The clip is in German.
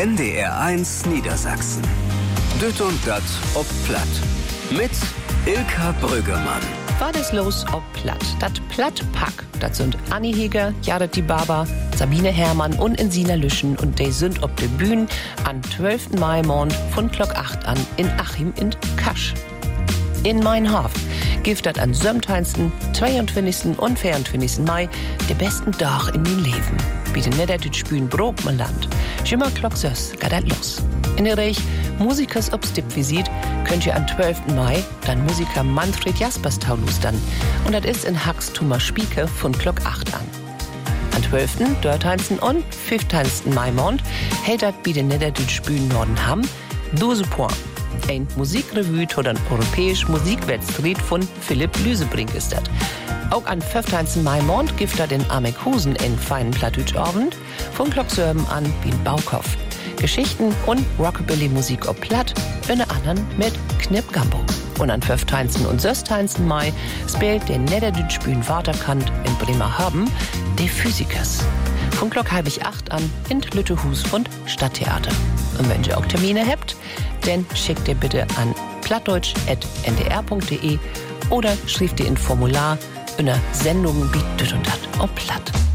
NDR1 Niedersachsen. Düt und dat ob Platt. Mit Ilka Brüggemann. Was ist los ob Platt? Das Plattpack, das sind Anni Heger, Jared die Barber, Sabine Herrmann und Insina Lüschen und die sind ob der Bühne am 12. Mai morgen von Glock 8 an in Achim in Kasch. In Meinhof gibt das an sömteinsten 22. und 24. Mai der besten Tag in mein Leben. Wie den Niederdütsch Bühn Brokmanland. Schimmer Glock 6 geht das los. In der Reich Musikers ob Stippvisit könnt ihr am 12. Mai dann Musiker Manfred Jaspers taulustern. Und das ist in Hax Thomas Spieke von Glock 8 an. Am 12., 13. und 15. Mai Mond hält das bei den Niederdütsch Bühn Nordenham 12 Points. Ein Musikrevue oder ein europäisch Musikwettstreit von Philipp Lüsebrink ist das. Auch am 15. Mai Mond gibt er den Amekhusen in feinen Plattdütsch-Abend von Glock 7 an wie ein Baukoff. Geschichten und Rockabilly-Musik ob Platt, unter anderem mit Knip Gambo. Und am 15. und 16. Mai spielt der Niederdütsch Bühn Waterkant in Bremerhaven die Physikers. Von Glock 7:30 an in Lüttehus und Stadttheater. Und wenn ihr auch Termine habt, dann schickt ihr bitte an plattdeutsch@ndr.de oder schreibt ihr in Formular in der Sendung wie Düt und dat ob Platt.